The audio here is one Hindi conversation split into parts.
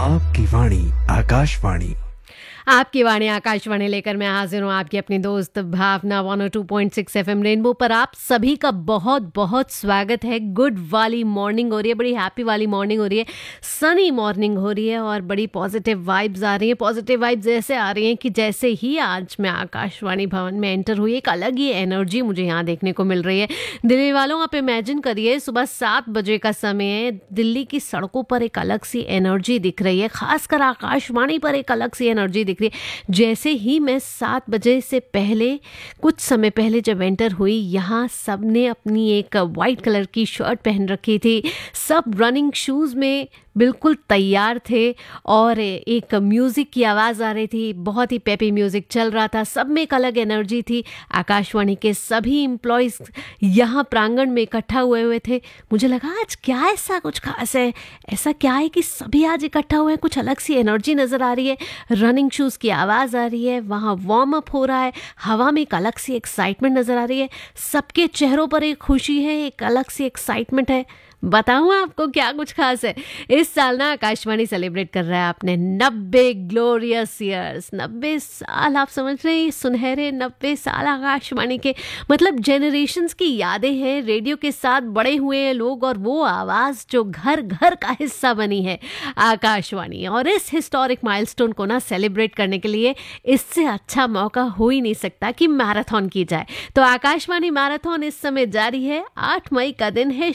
आपकी वाणी आकाशवाणी। आपकी वाणी आकाशवाणी लेकर मैं हाजिर हूँ आपकी अपनी दोस्त भावना 102.6 एफएम रेनबो पर। आप सभी का बहुत बहुत स्वागत है। गुड वाली मॉर्निंग हो रही है, बड़ी हैप्पी वाली मॉर्निंग हो रही है, सनी मॉर्निंग हो रही है और बड़ी पॉजिटिव वाइब्स आ रही हैं। पॉजिटिव वाइब्स ऐसे आ रही हैं कि जैसे ही आज मैं आकाशवाणी भवन में एंटर हुई, एक अलग ही एनर्जी मुझे यहाँ देखने को मिल रही है। दिल्ली वालों, आप इमेजिन करिए, सुबह 7 बजे का समय है, दिल्ली की सड़कों पर एक अलग सी एनर्जी दिख रही है, खासकर आकाशवाणी पर एक अलग सी एनर्जी दिख रही है। जैसे ही मैं 7 बजे से पहले, कुछ समय पहले जब एंटर हुई, यहाँ सबने अपनी एक वाइट कलर की शर्ट पहन रखी थी, सब रनिंग शूज़ में बिल्कुल तैयार थे और एक म्यूज़िक की आवाज़ आ रही थी, बहुत ही पेपी म्यूज़िक चल रहा था, सब में एक अलग एनर्जी थी। आकाशवाणी के सभी एम्प्लॉयज़ यहाँ प्रांगण में इकट्ठा हुए थे। मुझे लगा आज क्या ऐसा कुछ खास है, ऐसा क्या है कि सभी आज इकट्ठा हुए हैं, कुछ अलग सी एनर्जी नज़र आ रही है, रनिंग शूज़ की आवाज़ आ रही है, वहाँ वार्म अप हो रहा है, हवा में एक अलग सी एक्साइटमेंट नज़र आ रही है, सबके चेहरों पर एक खुशी है, एक अलग सी एक्साइटमेंट है। बताऊँ आपको क्या कुछ खास है। इस साल ना आकाशवाणी सेलिब्रेट कर रहा है अपने 90 ग्लोरियस ईयर्स। 90 साल, आप समझ रहे हैं, सुनहरे 90 साल आकाशवाणी के, मतलब जेनरेशन्स की यादें हैं, रेडियो के साथ बड़े हुए हैं लोग और वो आवाज़ जो घर घर का हिस्सा बनी है आकाशवाणी। और इस हिस्टोरिक माइलस्टोन को ना सेलिब्रेट करने के लिए इससे अच्छा मौका हो ही नहीं सकता कि मैराथन की जाए। तो आकाशवाणी मैराथन इस समय जारी है। 8 मई का दिन है,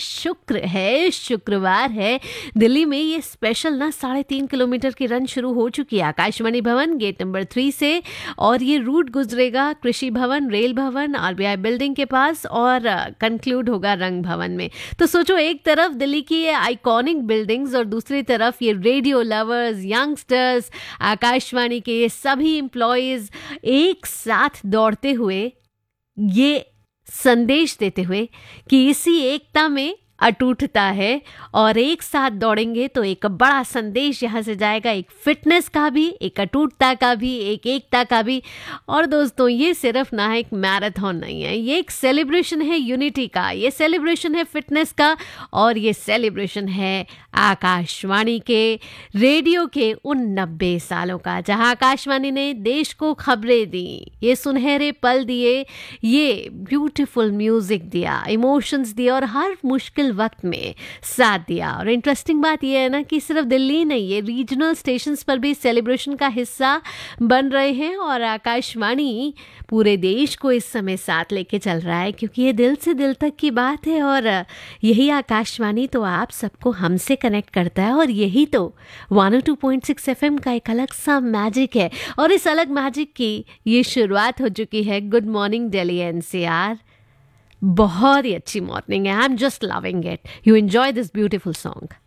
शुक्रवार है। दिल्ली में ये स्पेशल ना 3.5 किलोमीटर की रन शुरू हो चुकी है आकाशवाणी भवन गेट नंबर 3 से, और ये रूट गुजरेगा कृषि भवन, रेल भवन, आरबीआई बिल्डिंग के पास और कंक्लूड होगा रंग भवन में। तो सोचो, एक तरफ दिल्ली की ये आइकॉनिक बिल्डिंग्स और दूसरी तरफ ये रेडियो लवर्स, यंगस्टर्स, आकाशवाणी के ये सभी एम्प्लॉयज एक साथ दौड़ते हुए, ये संदेश देते हुए कि इसी एकता में अटूटता है और एक साथ दौड़ेंगे तो एक बड़ा संदेश यहाँ से जाएगा, एक फिटनेस का भी, एक अटूटता का भी, एक एकता का भी। और दोस्तों, ये सिर्फ ना एक मैराथन नहीं है, ये एक सेलिब्रेशन है यूनिटी का, ये सेलिब्रेशन है फिटनेस का, और ये सेलिब्रेशन है आकाशवाणी के रेडियो के उन 90 सालों का, जहाँ आकाशवाणी ने देश को खबरें दी, ये सुनहरे पल दिए, ये ब्यूटीफुल म्यूजिक दिया, इमोशंस दिए और हर मुश्किल वक्त में साथ दिया। और इंटरेस्टिंग बात यह है ना कि सिर्फ दिल्ली नहीं, ये रीजनल स्टेशंस पर भी सेलिब्रेशन का हिस्सा बन रहे हैं और आकाशवाणी पूरे देश को इस समय साथ लेके चल रहा है, क्योंकि ये दिल से दिल तक की बात है और यही आकाशवाणी तो आप सबको हमसे कनेक्ट करता है और यही तो 102.6 एफएम का एक अलग सा मैजिक है। और इस अलग मैजिक की ये शुरुआत हो चुकी है। गुड मॉर्निंग दिल्ली एनसीआर, बहुत ही अच्छी मॉर्निंग है। I am just loving it. You enjoy this beautiful song.